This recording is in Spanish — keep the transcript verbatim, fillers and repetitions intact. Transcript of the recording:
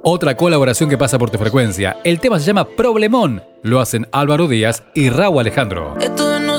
Otra colaboración que pasa por tu frecuencia. El tema se llama Problemón. Lo hacen Álvaro Díaz y Raúl Alejandro. Esto